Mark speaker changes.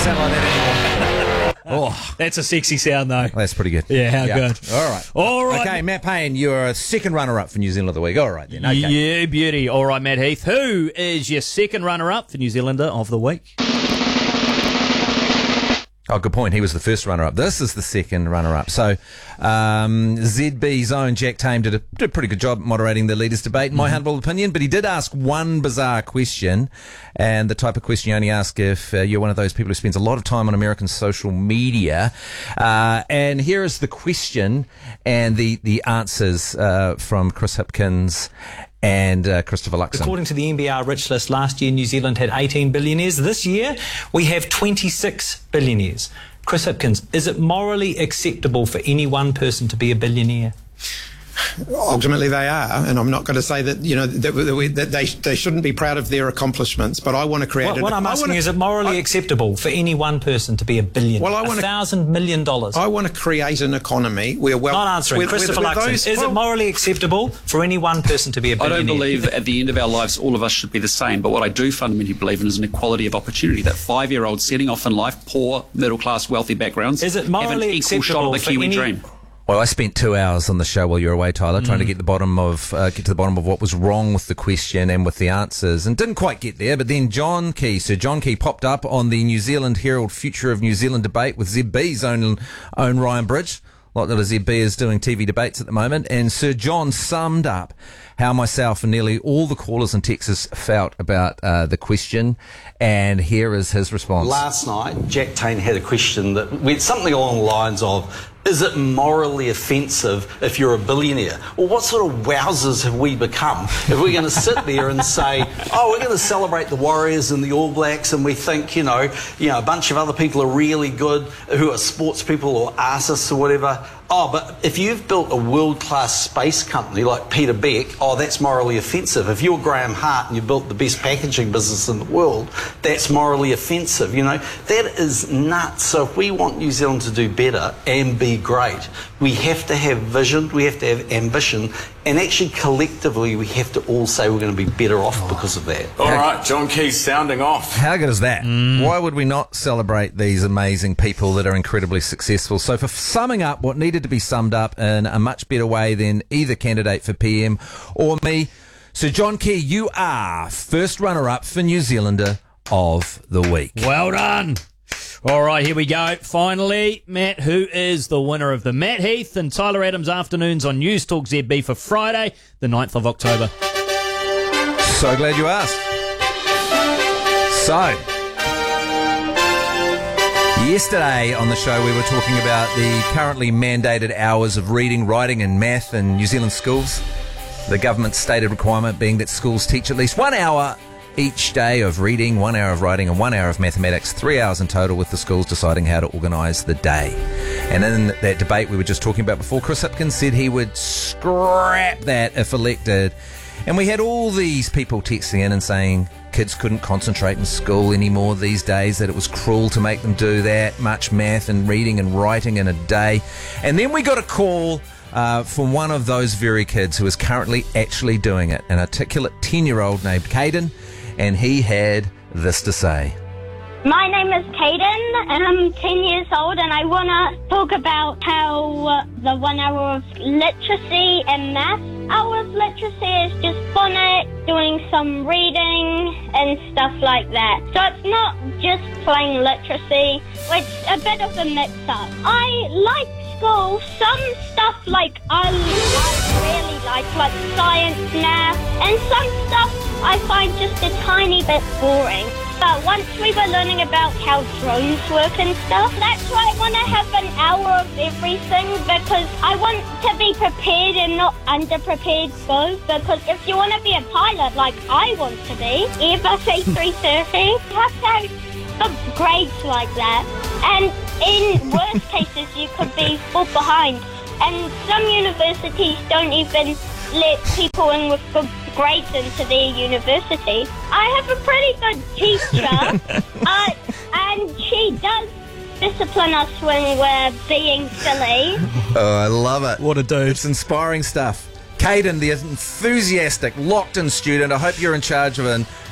Speaker 1: sound like that anymore.
Speaker 2: Oh, that's a sexy sound, though.
Speaker 1: That's pretty good.
Speaker 2: Yeah, how good.
Speaker 1: All right. Okay, Matt Payne, you're a second runner-up for New Zealand of the Week. All right, then. Okay.
Speaker 2: Yeah, beauty. All right, Matt Heath. Who is your second runner-up for New Zealander of the Week?
Speaker 1: Oh, good point. He was the first runner-up. This is the second runner-up. So, ZB's own Jack Tame did a pretty good job moderating the leaders' debate, in my humble opinion, but he did ask one bizarre question, and the type of question you only ask if you're one of those people who spends a lot of time on American social media. And here is the question and the answers from Chris Hipkins and Christopher Luxon.
Speaker 3: According to the NBR Rich List, last year New Zealand had 18 billionaires. This year we have 26 billionaires. Chris Hipkins, is it morally acceptable for any one person to be a billionaire?
Speaker 4: Ultimately, they are, and I'm not going to say that that they shouldn't be proud of their accomplishments. But I want to create.
Speaker 3: What I'm asking is it morally acceptable for any one person to be a billionaire?
Speaker 4: Well, I want
Speaker 3: $1,000 million.
Speaker 4: I want to create an economy where
Speaker 3: not answering. Christopher Luxon, is it morally acceptable for any one person to be a billionaire?
Speaker 5: I don't believe that at the end of our lives all of us should be the same. But what I do fundamentally believe in is an equality of opportunity. That 5-year-olds setting off in life, poor, middle class, wealthy backgrounds,
Speaker 3: is it morally
Speaker 5: have an equal shot at the Kiwi dream.
Speaker 1: Well, I spent 2 hours on the show while you were away, Tyler, trying to get to the bottom of what was wrong with the question and with the answers, and didn't quite get there. But then Sir John Key, popped up on the New Zealand Herald Future of New Zealand debate with ZB's own Ryan Bridge. Like that ZB is doing TV debates at the moment, and Sir John summed up how myself and nearly all the callers in Texas felt about the question, and here is his response.
Speaker 6: Last night, Jack Tane had a question that went something along the lines of, is it morally offensive if you're a billionaire? Well, what sort of wowzers have we become if we're going to sit there and say, oh, we're going to celebrate the Warriors and the All Blacks, and we think, you know, a bunch of other people are really good who are sports people or artists or whatever. Oh, but if you've built a world-class space company like Peter Beck, oh, that's morally offensive. If you're Graham Hart and you built the best packaging business in the world, that's morally offensive. You know, that is nuts. So if we want New Zealand to do better and be great, we have to have vision, we have to have ambition, and actually collectively we have to all say we're going to be better off because of that.
Speaker 7: All right, John Key's sounding off.
Speaker 1: How good is that? Why would we not celebrate these amazing people that are incredibly successful? So for summing up what needed to be summed up in a much better way than either candidate for PM or me, Sir John Key, you are first runner-up for New Zealander of the Week.
Speaker 2: Well done. All right, here we go. Finally, Matt, who is the winner of the Matt Heath and Tyler Adams afternoons on News Talk ZB for Friday, the 9th of October?
Speaker 1: So glad you asked. So, yesterday on the show we were talking about the currently mandated hours of reading, writing and math in New Zealand schools. The government's stated requirement being that schools teach at least 1 hour each day of reading, 1 hour of writing and 1 hour of mathematics, 3 hours in total, with the schools deciding how to organise the day. And in that debate we were just talking about before, Chris Hipkins said he would scrap that if elected. And we had all these people texting in and saying kids couldn't concentrate in school anymore these days, that it was cruel to make them do that much math and reading and writing in a day. And then we got a call from one of those very kids who is currently actually doing it, an articulate 10-year-old named Caden, and he had this to say.
Speaker 8: My name is Caden, and I'm 10 years old, and I want to talk about how the 1 hour of literacy and math hour of literacy is just phonics, doing some reading and stuff like that. So it's not just plain literacy, it's a bit of a mix-up. I like school. Some stuff I really like science, math, and some stuff I find just a tiny bit boring. But once we were learning about how drones work and stuff, that's why I want to have an hour of everything, because I want to be prepared and not underprepared both. Because if you want to be a pilot like I want to be, Airbus A330, you have to have good grades like that. And in worst cases, you could be fall behind. And some universities don't even let people in with good grades into their university. I have a pretty good teacher, and she does discipline us when we're being silly.
Speaker 1: Oh, I love it.
Speaker 2: What a dude.
Speaker 1: It's inspiring stuff. Caden, the enthusiastic, locked-in student, I hope you're in charge of an